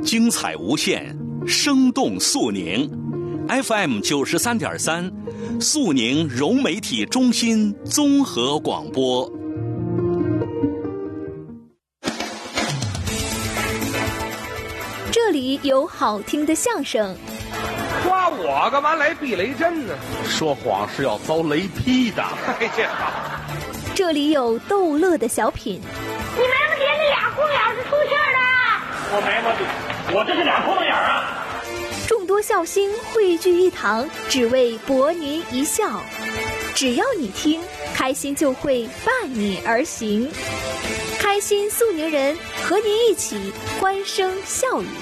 精彩无限，生动肃宁。FM 93.3，肃宁融媒体中心综合广播。 这里有好听的相声。 夸我干嘛来避雷针呢？ 说谎是要遭雷劈的。 哎呀， 这里有逗乐的小品。 你没不觉那俩红眼是出气儿的？ 我没毛病，我这是俩窟窿眼啊！ 众多笑星汇聚一堂，只为博您一笑。只要你听，开心就会伴你而行。开心肃宁人，和您一起欢声笑语。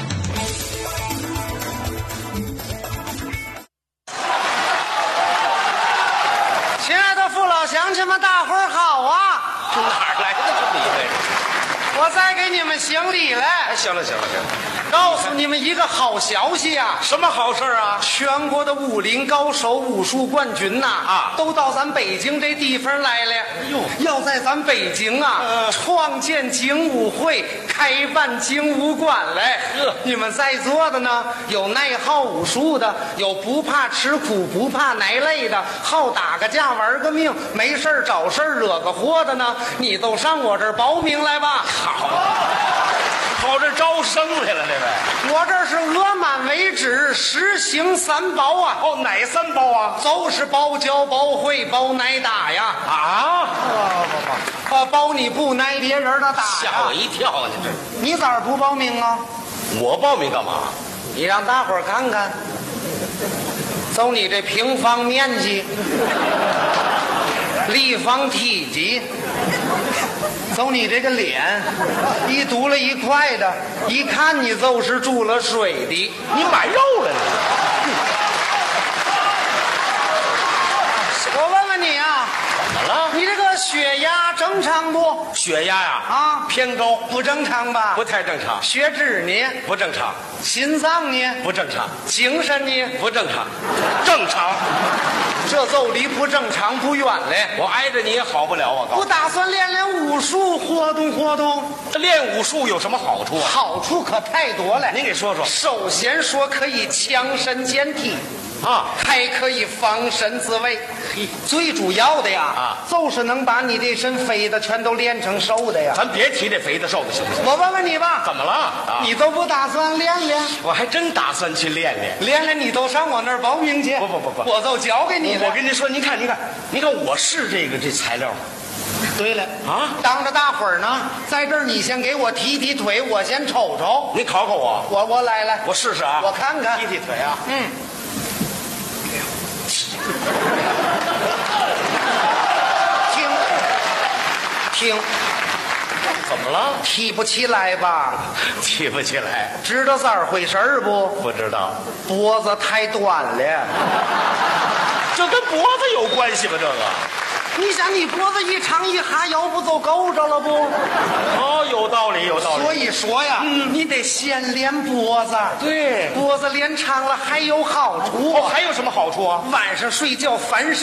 亲爱的父老乡亲们，大伙儿好啊！ 哪儿来的这么一位？ 我再给你们行礼来。 哎，行了， 告诉你们一个好消息啊！ 什么好事啊？ 全国的武林高手、武术冠军呐，都到咱北京这地方来了。要在咱北京创建精武会，开办精武馆来。你们在座的呢，有爱好武术的，有不怕吃苦、不怕挨累的，好打个架、玩个命，没事找事惹个祸的呢，你都上我这儿报名来吧。 跑这招生来了，这位。 我这是额满为止，实行3包啊！ 哦，哪3包啊？ 就是包教、包会、包挨打呀！ 啊！ 包你不挨别人的打呀！ 吓我一跳！ 你咋不报名啊？ 我报名干嘛？ 你让大伙儿看看，走你这平方面积、立方体积。走你这个脸，一嘟了一块的，一看你就是注了水的。 你买肉了你？ 我问问你啊， 怎么了？ 你这个血压正常不？ 血压呀偏高， 不正常吧？ 不太正常。 血脂呢？ 不正常。 心脏呢？ 不正常。 精神呢？ 不正常。正常。 这走离不正常不远了。 我挨着你也好不了，我告诉你。 不打算练练武术，活动活动？ 练武术有什么好处啊？ 好处可太多了。 您给说说。 首先说可以强身健体啊， 还可以防身自卫。最主要的呀就是能把你这身肥的全都练成瘦的呀。 咱别提这肥的瘦的行不行？ 我问问你吧， 怎么了？ 你都不打算练练？ 我还真打算去练练。 练练你都上我那儿报名去。 不， 我都教给你了。 我跟您说，您看，我是这材料。 对了当着大伙儿呢，在这儿你先给我提提腿，我先瞅瞅。 你考考我。 我来， 我试试啊， 我看看。 提提腿啊。 听， 怎么了？ 提不起来吧？ 提不起来。 知道咋回事不？ 不知道。 脖子太短了。 这跟脖子有关系吗？这个？ 你想，你脖子一长一哈腰，不就够着了不？ 哦，有道理。 所以说呀，你得先练脖子。 对， 脖子练长了还有好处。 还有什么好处啊？ 晚上睡觉翻身。